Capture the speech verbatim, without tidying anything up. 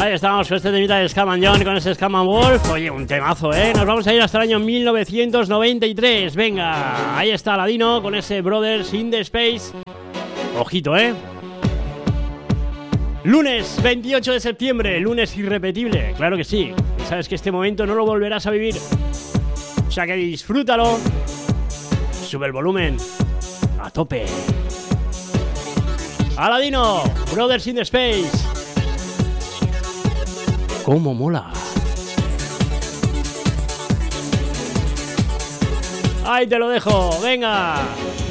Ahí estamos con este temita de Scam and John, con ese Scam and Wolf. Oye, un temazo, ¿eh? Nos vamos a ir hasta el año mil novecientos noventa y tres. Venga, ahí está Ladino con ese Brothers in the Space. Ojito, ¿eh? Lunes veintiocho de septiembre, lunes irrepetible. Claro que sí. Sabes que este momento no lo volverás a vivir. O sea que disfrútalo. Sube el volumen a tope. Aladino, Brothers in the Space. ¡Cómo mola! Ahí te lo dejo, venga.